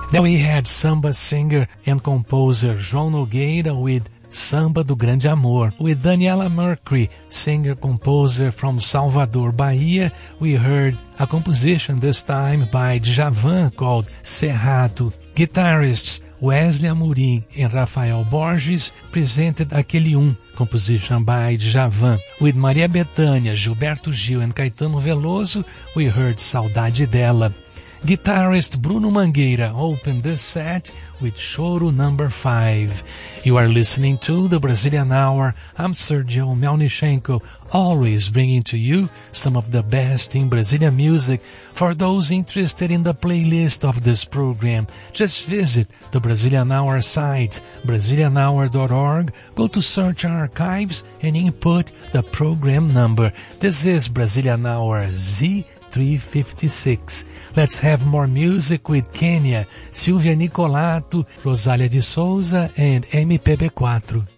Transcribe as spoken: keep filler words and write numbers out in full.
Then we had samba singer and composer João Nogueira with Samba do Grande Amor. With Daniela Mercury, singer-composer from Salvador, Bahia, we heard a composition this time by Djavan called Cerrado. Guitarists Wesley Amorim and Rafael Borges presented Aquele Um, composition by Djavan. With Maria Bethânia, Gilberto Gil and Caetano Veloso, we heard Saudade Dela. Guitarist Bruno Mangueira opened this set with Choro number five. You are listening to the Brazilian Hour. I'm Sergio Melnichenko, always bringing to you some of the best in Brazilian music. For those interested in the playlist of this program, just visit the Brazilian Hour site, brazilian hour dot org. Go to Search Archives and input the program number. This is Brazilian Hour Z three fifty-six. Let's have more music with Kenya, Silvia Nicolato, Rosália de Souza, and M P B four.